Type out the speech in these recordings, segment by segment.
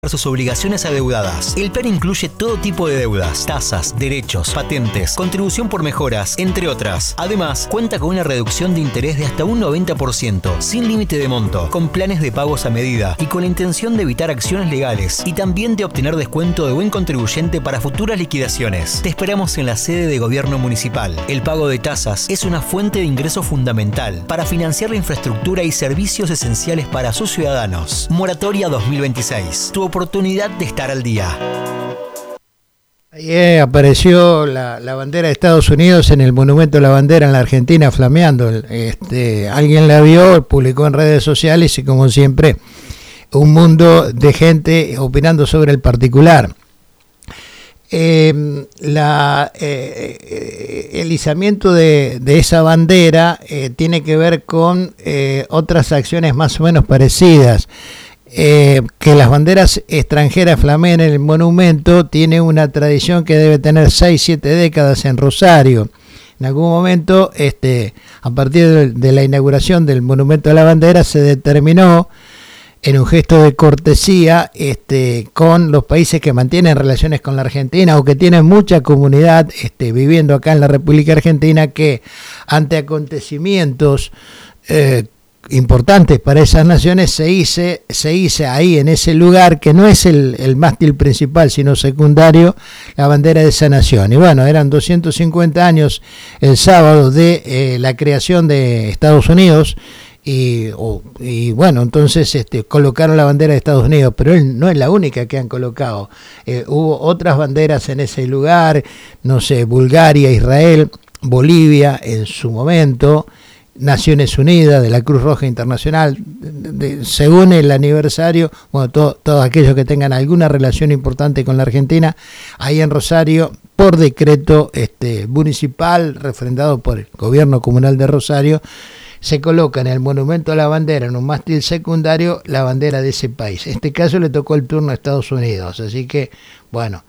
sus obligaciones adeudadas. El plan incluye todo tipo de deudas, tasas, derechos, patentes, contribución por mejoras, entre otras. Además, cuenta con una reducción de interés de hasta un 90%, sin límite de monto, con planes de pagos a medida y con la intención de evitar acciones legales y también de obtener descuento de buen contribuyente para futuras liquidaciones. Te esperamos en la sede de Gobierno Municipal. El pago de tasas es una fuente de ingreso fundamental para financiar la infraestructura y servicios esenciales para sus ciudadanos. Moratoria 2026. Tu oportunidad de estar al día. Ahí apareció la bandera de Estados Unidos en el Monumento a la Bandera en la Argentina flameando. Alguien la vio, publicó en redes sociales y como siempre un mundo de gente opinando sobre el particular. El izamiento de esa bandera tiene que ver con otras acciones más o menos parecidas. Que las banderas extranjeras flameen en el monumento tiene una tradición que debe tener 6-7 décadas en Rosario. En algún momento, a partir de la inauguración del Monumento a la Bandera, se determinó, en un gesto de cortesía, con los países que mantienen relaciones con la Argentina o que tienen mucha comunidad viviendo acá en la República Argentina, que ante acontecimientos importantes para esas naciones se hice ahí en ese lugar, que no es el mástil principal sino secundario, la bandera de esa nación. Y bueno, eran 250 años el sábado de la creación de Estados Unidos y bueno, entonces colocaron la bandera de Estados Unidos, pero no es la única que han colocado. Hubo otras banderas en ese lugar, no sé, Bulgaria, Israel, Bolivia en su momento, Naciones Unidas, de la Cruz Roja Internacional, según el aniversario, bueno, todos aquellos que tengan alguna relación importante con la Argentina, ahí en Rosario, por decreto municipal, refrendado por el Gobierno Comunal de Rosario, se coloca en el Monumento a la Bandera, en un mástil secundario, la bandera de ese país. En este caso le tocó el turno a Estados Unidos, así que, bueno,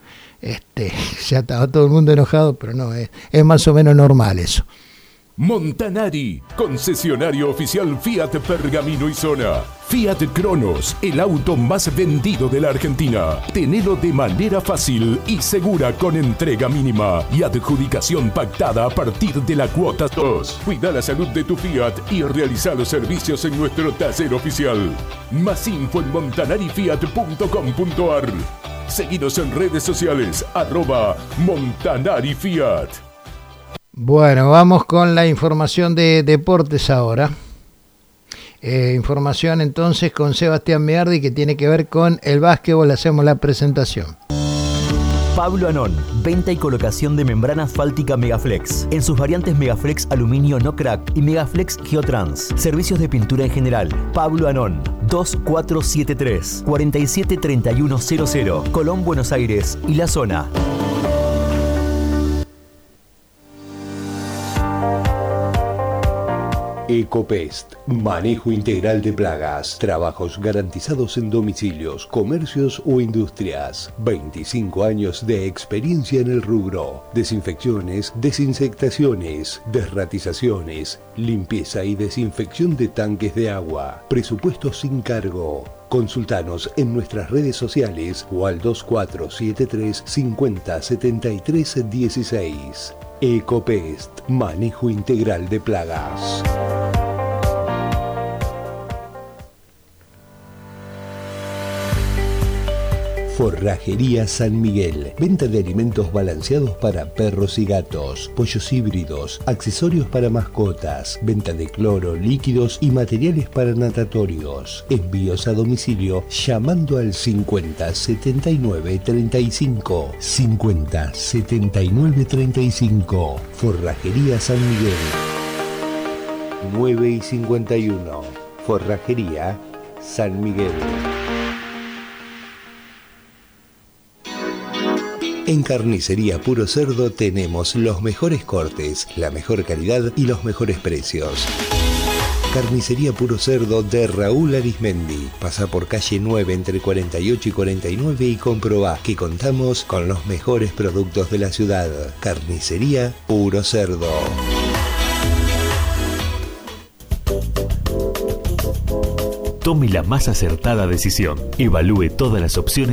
ya estaba todo el mundo enojado, pero no, es más o menos normal eso. Montanari, concesionario oficial Fiat Pergamino y Zona. Fiat Cronos, el auto más vendido de la Argentina. Tenelo de manera fácil y segura con entrega mínima y adjudicación pactada a partir de la cuota 2. Cuida la salud de tu Fiat y realiza los servicios en nuestro taller oficial. Más info en montanarifiat.com.ar. Seguinos en redes sociales, @MontanariFiat. Bueno, vamos con la información de deportes ahora. Información entonces con Sebastián Meardi, que tiene que ver con el básquetbol. Hacemos la presentación. Pablo Anón, venta y colocación de membrana asfáltica Megaflex, en sus variantes Megaflex Aluminio No Crack y Megaflex Geotrans. Servicios de pintura en general. Pablo Anón, 2473 473100, Colón, Buenos Aires y la zona. Ecopest, manejo integral de plagas, trabajos garantizados en domicilios, comercios o industrias. 25 años de experiencia en el rubro. Desinfecciones, desinsectaciones, desratizaciones, limpieza y desinfección de tanques de agua. Presupuesto sin cargo. Consultanos en nuestras redes sociales o al 2473 50 73 16. Ecopest, manejo integral de plagas. Forrajería San Miguel. Venta de alimentos balanceados para perros y gatos, pollos híbridos, accesorios para mascotas, venta de cloro, líquidos y materiales para natatorios. Envíos a domicilio llamando al 50 79 35. 50 79 35. Forrajería San Miguel. 9 y 51. Forrajería San Miguel. En Carnicería Puro Cerdo tenemos los mejores cortes, la mejor calidad y los mejores precios. Carnicería Puro Cerdo de Raúl Arismendi. Pasa por calle 9 entre 48 y 49 y comprobá que contamos con los mejores productos de la ciudad. Carnicería Puro Cerdo. Tome la más acertada decisión. Evalúe todas las opciones